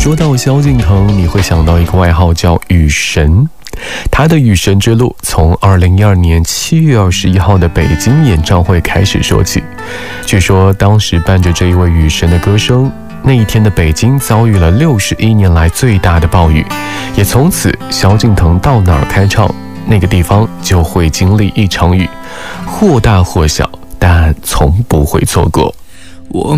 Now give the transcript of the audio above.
说到萧敬腾，你会想到一个外号叫雨神。他的雨神之路从2012年7月21号的北京演唱会开始说起。据说当时伴着这一位雨神的歌声，那一天的北京遭遇了61年来最大的暴雨，也从此萧敬腾到哪儿开唱，那个地方就会经历一场雨，或大或小，但从不会错过。